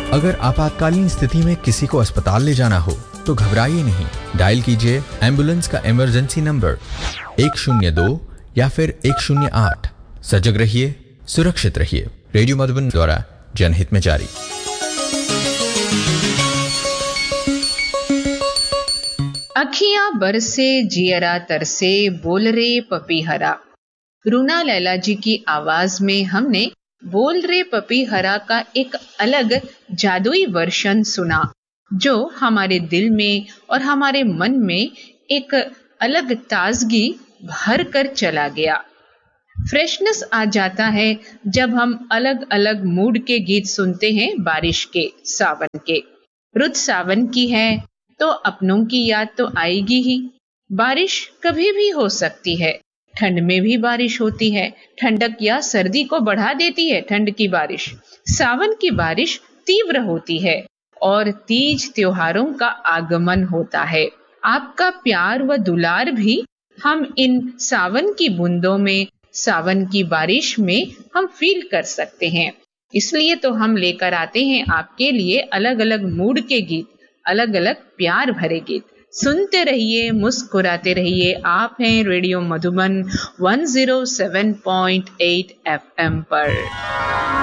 अगर आपातकालीन स्थिति में किसी को अस्पताल ले जाना हो तो घबराइए नहीं, डायल कीजिए एम्बुलेंस का इमरजेंसी नंबर 102 या फिर 108। सजग रहिए, सुरक्षित रहिए। रेडियो मधुबन द्वारा जनहित में जारी। अखियां बरसे जियरा तरसे बोल रे पपीहरा। रूना लैला जी की आवाज में हमने बोल रे पपीहरा का एक अलग जादुई वर्जन सुना, जो हमारे दिल में और हमारे मन में एक अलग ताजगी भर कर चला गया। फ्रेशनेस आ जाता है जब हम अलग अलग मूड के गीत सुनते हैं। बारिश के, सावन के। रुत सावन की है तो अपनों की याद तो आएगी ही। बारिश कभी भी हो सकती है, ठंड में भी बारिश होती है। ठंडक या सर्दी को बढ़ा देती है ठंड की बारिश। सावन की बारिश तीव्र होती है और तीज त्योहारों का आगमन होता है। आपका प्यार व दुलार भी हम इन सावन की बूंदों में, सावन की बारिश में हम फील कर सकते हैं। इसलिए तो हम लेकर आते हैं आपके लिए अलग अलग मूड के गीत, अलग अलग प्यार भरे गीत। सुनते रहिए, मुस्कुराते रहिए। आप हैं रेडियो मधुबन 107.8 FM पर।